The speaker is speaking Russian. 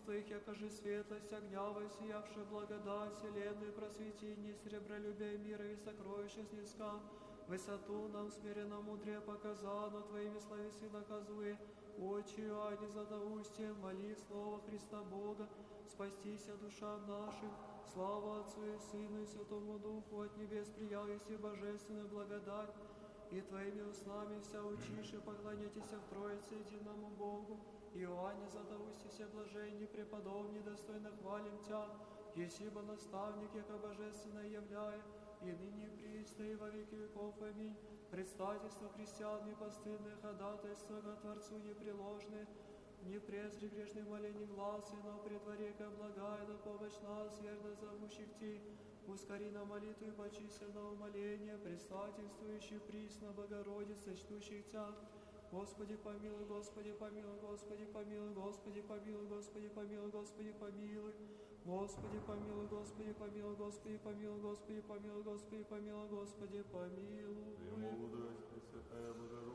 Твоих, якоже светлость огня, воссиявшая благодать, вселенную просвети, не сребролюбие мира и сокровища снизка, высоту нам смиренно мудрее показа, но Твоими словеси наказуе, очи, а не задаустие, моли Слово Христа Бога, спастися душам нашим, слава Отцу и Сыну и Святому Духу, от небес приял еси божественную благодать, и Твоими устами вся учиши, поклоняйтесь в Троице единому Богу, Иоанне задаусти все блаженни, преподобни, достойно хвалим Тя, есибо наставник, яко божественное являя, и ныне присно и во веки веков. Аминь. Предстательство христиан непостыдное, ходатайство ко Творцу непреложное, не презри грешных молений глаз, но при дворе ко благая, да помощь нас, верно зовущих Ти, ускори на молитву и почися на умоление, предстательствующий присно Богородице, чтущих Тя. Господи помилуй, Господи помилуй, Господи помилуй, Господи помилуй, Господи помилуй, Господи помилуй, Господи помилуй, Господи помилуй, Господи помилуй, Господи помилуй, Господи помилуй, Господи помилуй. Мудрость, Пресвятая Богородица,